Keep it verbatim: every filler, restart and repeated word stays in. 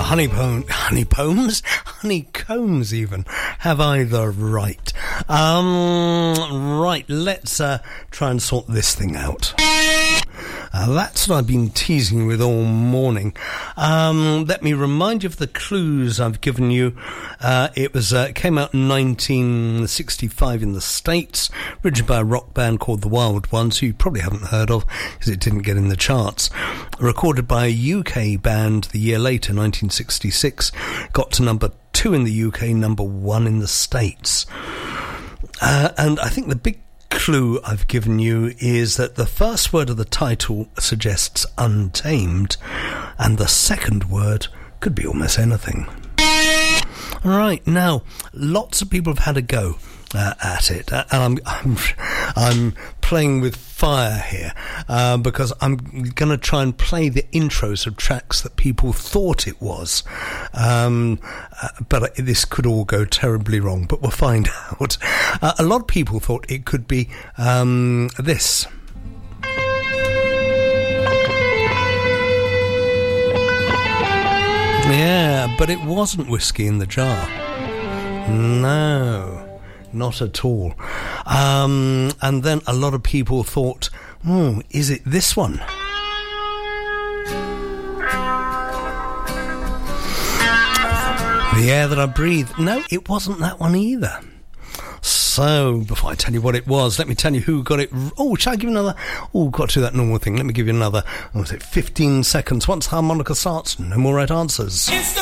honeycomb, honeycombs, honeycombs even. Have I the right? Um, right, let's uh, try and sort this thing out. Uh, that's what I've been teasing with all morning. Um, let me remind you of the clues I've given you. Uh, it was uh, it came out in nineteen sixty-five in the States, written by a rock band called The Wild Ones, who you probably haven't heard of because it didn't get in the charts. Recorded by a U K band the year later, nineteen sixty-six, got to number two in the U K, number one in the States. Uh, and I think the big clue I've given you is that the first word of the title suggests untamed, and the second word could be almost anything. Right, now, lots of people have had a go uh, at it, uh, and I'm, I'm I'm playing with fire here uh, because I'm going to try and play the intros of tracks that people thought it was, um, uh, but this could all go terribly wrong, but we'll find out. Uh, a lot of people thought it could be um, this. Yeah, but it wasn't Whiskey in the Jar. No, not at all. Um, and then a lot of people thought, hmm, is it this one? The Air That I Breathe. No, it wasn't that one either. So, before I tell you what it was, let me tell you who got it. Oh, shall I give you another? Oh, got to do that normal thing. Let me give you another, what was it, fifteen seconds. Once harmonica starts, no more right answers.